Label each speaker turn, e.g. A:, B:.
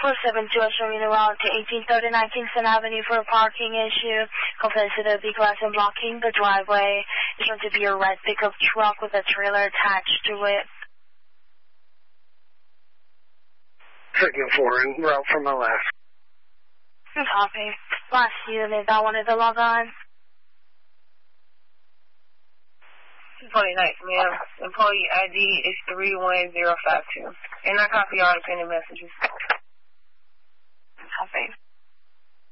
A: 472 Sherina Route to 1839 Kingston Avenue for a parking issue. Complaints to the V-Class and blocking the driveway. There's going to be a red pickup truck with a trailer attached to it.
B: Signal 4 en route from the left.
A: Copy. Last unit that wanted to log on.
C: 29th, ma'am. Employee ID is 31052. And I copy all the pending messages.